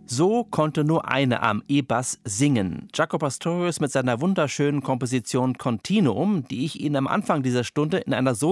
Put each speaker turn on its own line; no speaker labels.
So konnte nur eine am E-Bass singen. Jaco Pastorius mit seiner wunderschönen Komposition Continuum, die ich Ihnen am Anfang dieser Stunde in einer